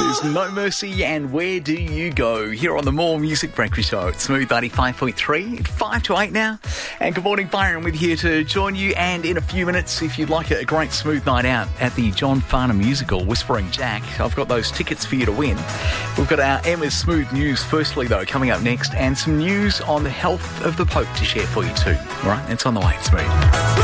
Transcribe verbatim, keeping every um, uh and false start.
There's No Mercy and Where Do You Go? Here on the More Music Breakfast Show. It's Smooth ninety-five point three, five to eight now. And good morning, Byron, with here to join you. And in a few minutes, if you'd like a great smooth night out at the John Farnham musical, Whispering Jack, I've got those tickets for you to win. We've got our Emma's Smooth News firstly, though, coming up next, and some news on the health of the Pope to share for you too. All right, it's on the way. It's Smooth.